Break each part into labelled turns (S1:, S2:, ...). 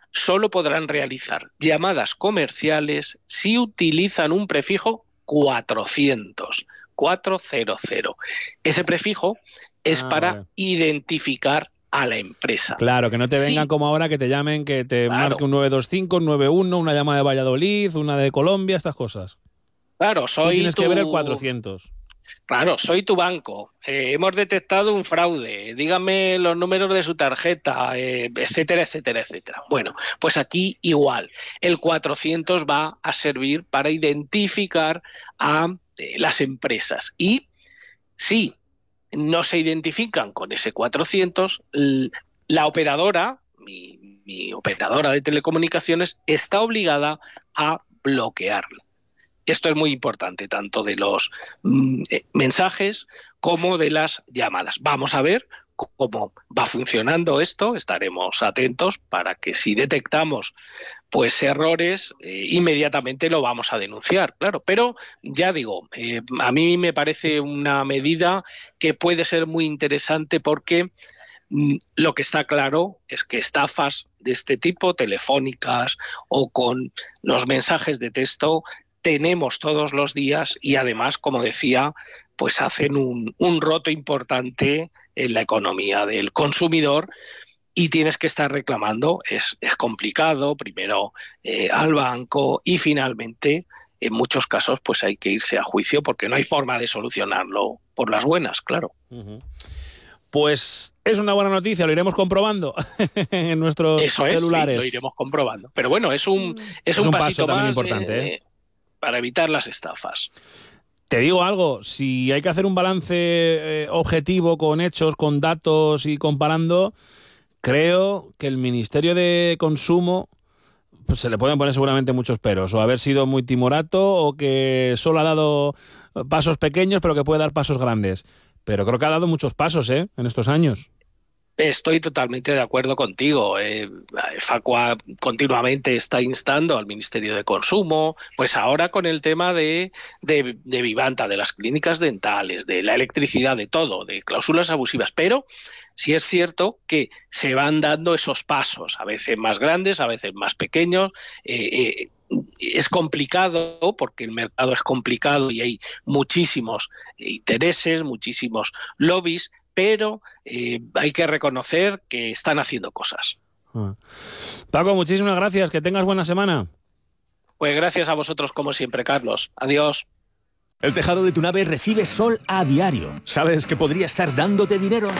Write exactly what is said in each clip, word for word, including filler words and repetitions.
S1: solo podrán realizar llamadas comerciales si utilizan un prefijo cuatrocientos, cuatrocientos. Ese prefijo es
S2: Ah,
S1: para
S2: vale.
S1: identificar a la empresa.
S2: Claro, que no te vengan
S1: Sí,
S2: como ahora, que te llamen, que te
S1: claro,
S2: marque un nueve dos cinco, un nueve uno, una llamada de Valladolid, una de Colombia, estas cosas.
S1: claro,
S2: Tú
S1: soy
S2: tienes que ver el
S1: tu,
S2: cuatrocientos.
S1: claro, soy tu banco. Eh, hemos detectado un fraude. Dígame los números de su tarjeta, eh, etcétera, etcétera, etcétera. Bueno, pues aquí igual. El cuatrocientos va a servir para identificar a eh, las empresas. Y si no se identifican con ese cuatrocientos, l- la operadora, mi, mi operadora de telecomunicaciones, está obligada a bloquearla. Esto es muy importante, tanto de los mm, eh, mensajes como de las llamadas. Vamos a ver cómo va funcionando esto, estaremos atentos para que si detectamos pues errores, eh, inmediatamente lo vamos a denunciar, claro. Pero ya digo, eh, a mí me parece una medida que puede ser muy interesante porque mm, lo que está claro es que estafas de este tipo, telefónicas o con los mensajes de texto, tenemos todos los días y además, como decía, pues hacen un, un roto importante en la economía del consumidor y tienes que estar reclamando. Es, es complicado, primero eh, al banco y finalmente, en muchos casos, pues hay que irse a juicio porque no hay forma de solucionarlo por las buenas, claro.
S2: Uh-huh. Pues es una buena noticia, lo iremos comprobando en nuestros
S1: Eso es, sí, lo
S2: celulares.
S1: iremos comprobando. Pero bueno, es un, es
S2: Es
S1: un
S2: un paso
S1: pasito
S2: también
S1: más
S2: importante, ¿eh?
S1: eh, para evitar las estafas.
S2: Te digo algo, si hay que hacer un balance eh, objetivo con hechos, con datos y comparando, creo que el Ministerio de Consumo pues se le pueden poner seguramente muchos peros, o haber sido muy timorato, o que solo ha dado pasos pequeños pero que puede dar pasos grandes. Pero creo que ha dado muchos pasos, ¿eh?, en estos años.
S1: Estoy totalmente de acuerdo contigo. Eh, Facua continuamente está instando al Ministerio de Consumo, pues ahora con el tema de, de, de Vivanta, de las clínicas dentales, de la electricidad, de todo, de cláusulas abusivas. Pero sí es cierto que se van dando esos pasos, a veces más grandes, a veces más pequeños. Eh, eh, es complicado porque el mercado es complicado y hay muchísimos intereses, muchísimos lobbies, pero eh, hay que reconocer que están haciendo cosas.
S2: Ah. Paco, muchísimas gracias, que tengas buena semana.
S1: Pues gracias a vosotros como siempre, Carlos. Adiós.
S3: El tejado de tu nave recibe sol a diario. ¿Sabes que podría estar dándote dinero?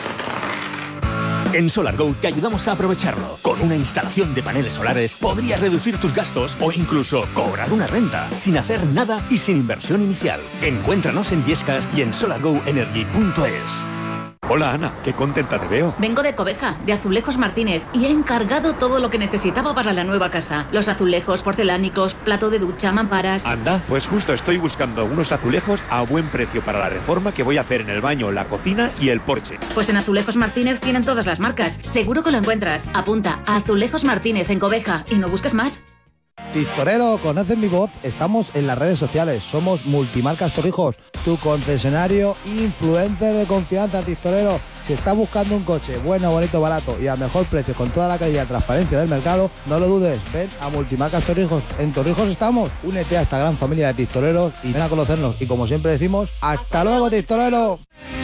S3: En SolarGo te ayudamos a aprovecharlo. Con una instalación de paneles solares podrías reducir tus gastos o incluso cobrar una renta sin hacer nada y sin inversión inicial. Encuéntranos en Viescas y en solar go energy punto es.
S4: Hola Ana, qué contenta te veo.
S5: Vengo de Cobeja, de Azulejos Martínez, y he encargado todo lo que necesitaba para la nueva casa. Los azulejos, porcelánicos, plato de ducha, mamparas...
S4: Anda, pues justo estoy buscando unos azulejos a buen precio para la reforma que voy a hacer en el baño, la cocina y el porche.
S5: Pues en Azulejos Martínez tienen todas las marcas. Seguro que lo encuentras. Apunta a Azulejos Martínez en Cobeja y no busques más.
S6: Tistorero, ¿conoces mi voz? Estamos en las redes sociales, somos Multimarcas Torrijos, tu concesionario influencer de confianza, Tistorero. Si estás buscando un coche bueno, bonito, barato y al mejor precio con toda la calidad y transparencia del mercado, no lo dudes, ven a Multimarcas Torrijos. En Torrijos estamos, únete a esta gran familia de Tistoreros y ven a conocernos. Y como siempre decimos, ¡hasta luego, Tistorero!